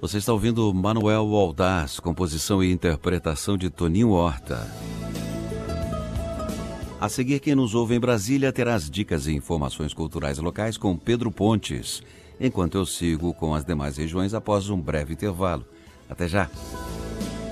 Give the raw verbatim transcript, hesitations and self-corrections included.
Você está ouvindo Manuel Aldaz, composição e interpretação de Toninho Horta. A seguir, quem nos ouve em Brasília terá as dicas e informações culturais locais com Pedro Pontes, enquanto eu sigo com as demais regiões após um breve intervalo. Até já!